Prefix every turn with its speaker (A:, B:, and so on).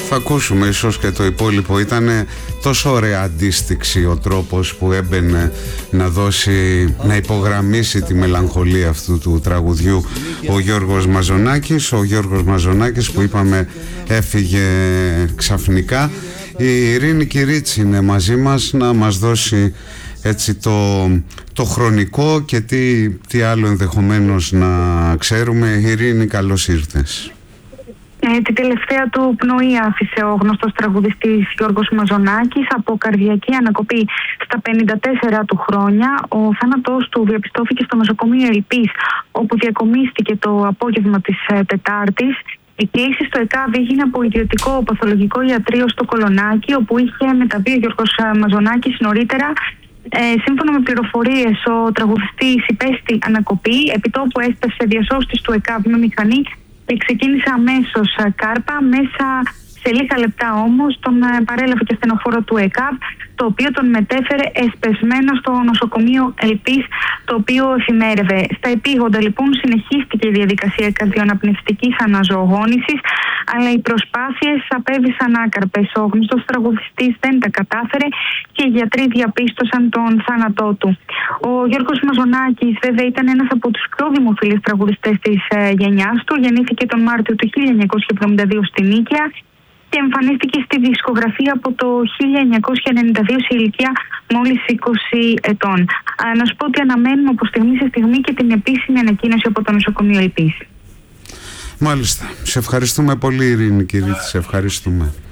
A: Θα ακούσουμε ίσως και το υπόλοιπο. Ήταν τόσο ωραία αντίστοιξη ο τρόπος που έμπαινε να δώσει, να υπογραμμίσει τη μελαγχολία αυτού του τραγουδιού ο Γιώργος Μαζονάκης. Ο Γιώργος Μαζονάκης που είπαμε έφυγε ξαφνικά. Η Ειρήνη Κυρίτσι είναι μαζί μας να μας δώσει έτσι το χρονικό και τι άλλο ενδεχομένως να ξέρουμε. Ειρήνη, καλώς ήρθες.
B: Την τελευταία του πνοή άφησε ο γνωστός τραγουδιστής Γιώργος Μαζονάκης από καρδιακή ανακοπή στα 54 του χρόνια. Ο θάνατός του διαπιστώθηκε στο νοσοκομείο Ελπής, όπου διακομίστηκε το απόγευμα της Τετάρτης. Η κλήση στο ΕΚΑΒ έγινε από ιδιωτικό παθολογικό ιατρείο στο Κολονάκι, όπου είχε μεταβεί ο Γιώργος Μαζονάκης νωρίτερα. Σύμφωνα με πληροφορίες, ο τραγουδιστής υπέστη ανακοπή, επιτόπου έστασε διασώστης του ΕΚΑΒ με μηχανή και ξεκίνησε αμέσως κάρπα. Μέσα σε λίγα λεπτά όμως τον παρέλαβε και στενοφόρο του ΕΚΑΒ, το οποίο τον μετέφερε εσπεσμένο στο νοσοκομείο Ελπής, το οποίο εφημέρευε. Στα επίγοντα λοιπόν συνεχίστηκε η διαδικασία καρδιοαναπνευστικής αναζωογόνησης, αλλά οι προσπάθειες απέβησαν άκαρπες. Ο γνωστός τραγουδιστής δεν τα κατάφερε και οι γιατροί διαπίστωσαν τον θάνατό του. Ο Γιώργος Μαζονάκης βέβαια ήταν ένας από τους πιο δημοφιλείς τραγουδιστές της γενιάς του. Γεννήθηκε τον Μάρτιο του 1972 στη Νίκαια και εμφανίστηκε στη δισκογραφία από το 1992 σε ηλικία μόλις 20 ετών. Να σου πω ότι αναμένουμε από στιγμή σε στιγμή και την επίσημη ανακοίνωση από το νοσοκομείο Ελπής.
A: Μάλιστα. Σε ευχαριστούμε πολύ, Ειρήνη Κυρίτσι. Σε ευχαριστούμε.